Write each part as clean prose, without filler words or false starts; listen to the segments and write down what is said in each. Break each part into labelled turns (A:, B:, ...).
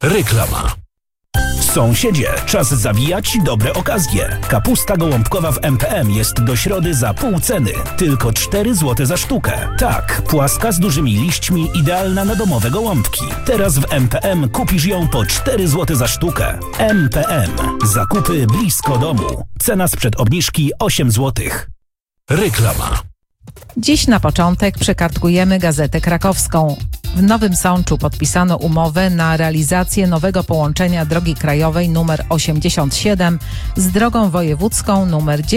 A: Reklama. Sąsiedzie, czas zawijać dobre okazje. Kapusta gołąbkowa w MPM jest do środy za pół ceny. Tylko 4 zł za sztukę. Tak, płaska z dużymi liśćmi, idealna na domowe gołąbki. Teraz w MPM kupisz ją po 4 zł za sztukę. MPM. Zakupy blisko domu. Cena sprzed obniżki 8 zł. Reklama.
B: Dziś na początek przekartkujemy Gazetę Krakowską. W Nowym Sączu podpisano umowę na realizację nowego połączenia drogi krajowej nr 87 z drogą wojewódzką nr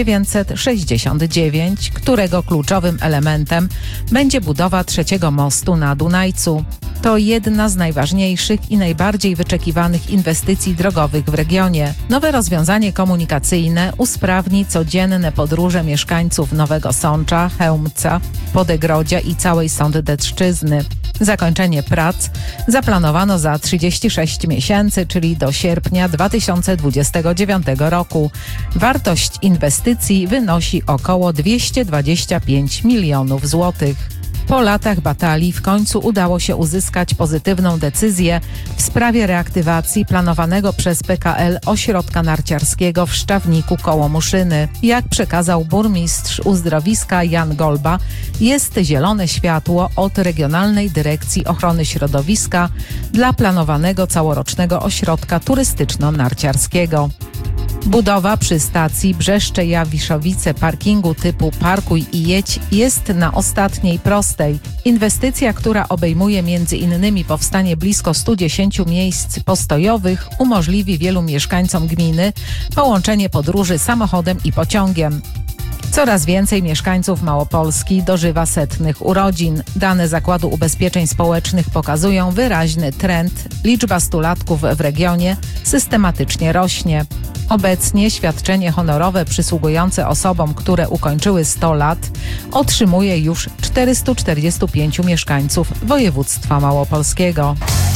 B: 969, którego kluczowym elementem będzie budowa trzeciego mostu na Dunajcu. To jedna z najważniejszych i najbardziej wyczekiwanych inwestycji drogowych w regionie. Nowe rozwiązanie komunikacyjne usprawni codzienne podróże mieszkańców Nowego Sącza, Chełmca, Podegrodzia i całej Sądecczyzny. Zakończenie prac zaplanowano za 36 miesięcy, czyli do sierpnia 2029 roku. Wartość inwestycji wynosi około 225 milionów złotych. Po latach batalii w końcu udało się uzyskać pozytywną decyzję w sprawie reaktywacji planowanego przez PKL ośrodka narciarskiego w Szczawniku koło Muszyny. Jak przekazał burmistrz uzdrowiska Jan Golba, jest zielone światło od Regionalnej Dyrekcji Ochrony Środowiska dla planowanego całorocznego ośrodka turystyczno-narciarskiego. Budowa przy stacji Brzeszcze-Jawiszowice parkingu typu Parkuj i jedź jest na ostatniej prostej. Inwestycja, która obejmuje m.in. powstanie blisko 110 miejsc postojowych, umożliwi wielu mieszkańcom gminy połączenie podróży samochodem i pociągiem. Coraz więcej mieszkańców Małopolski dożywa setnych urodzin. Dane Zakładu Ubezpieczeń Społecznych pokazują wyraźny trend. Liczba stulatków w regionie systematycznie rośnie. Obecnie świadczenie honorowe przysługujące osobom, które ukończyły 100 lat, otrzymuje już 445 mieszkańców województwa małopolskiego.